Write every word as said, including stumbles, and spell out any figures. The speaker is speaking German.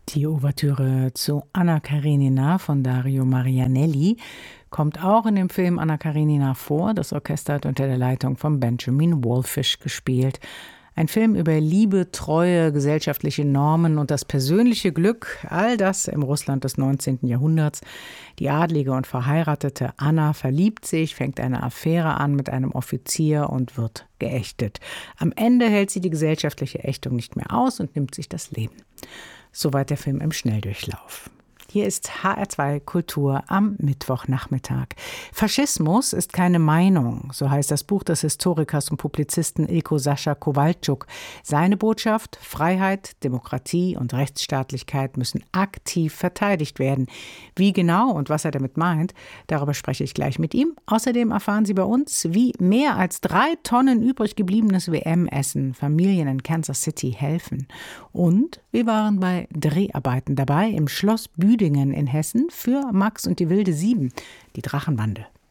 Die Ouvertüre zu Anna Karenina von Dario Marianelli kommt auch in dem Film Anna Karenina vor. Das Orchester hat unter der Leitung von Benjamin Wallfisch gespielt. Ein Film über Liebe, Treue, gesellschaftliche Normen und das persönliche Glück, all das im Russland des neunzehnten Jahrhunderts. Die adlige und verheiratete Anna verliebt sich, fängt eine Affäre an mit einem Offizier und wird geächtet. Am Ende hält sie die gesellschaftliche Ächtung nicht mehr aus und nimmt sich das Leben. Soweit der Film im Schnelldurchlauf. Hier ist H R zwei Kultur am Mittwochnachmittag. Faschismus ist keine Meinung, so heißt das Buch des Historikers und Publizisten Ilko Sascha Kowalczuk. Seine Botschaft: Freiheit, Demokratie und Rechtsstaatlichkeit müssen aktiv verteidigt werden. Wie genau und was er damit meint, darüber spreche ich gleich mit ihm. Außerdem erfahren Sie bei uns, wie mehr als drei Tonnen übrig gebliebenes W M-Essen Familien in Kansas City helfen. Und wir waren bei Dreharbeiten dabei im Schloss Büdingen in Hessen für Max und die wilde Sieben, die Drachenbande.